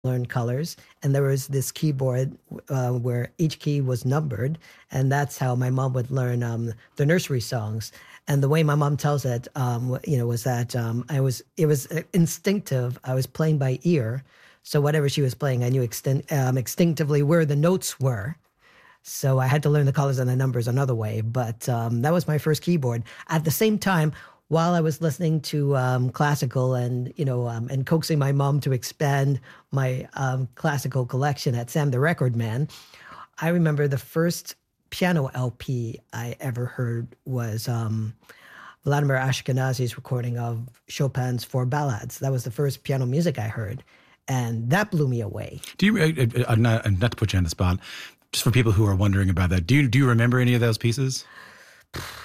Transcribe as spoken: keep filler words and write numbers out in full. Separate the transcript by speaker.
Speaker 1: learn colors, and there was this keyboard uh, where each key was numbered, and that's how my mom would learn um, the nursery songs. And the way my mom tells it, um, you know, was that um, I was it was instinctive. I was playing by ear, so whatever she was playing, I knew extin- um, instinctively where the notes were. So I had to learn the colors and the numbers another way. But um, that was my first keyboard. At the same time, while I was listening to um, classical and you know um, and coaxing my mom to expand my um, classical collection at Sam the Record Man, I remember the first piano L P I ever heard was um, Vladimir Ashkenazy's recording of Chopin's Four Ballades. That was the first piano music I heard, and that blew me away.
Speaker 2: Do you? Uh, uh, not, not to put you on the spot, just for people who are wondering about that, do you do you remember any of those pieces?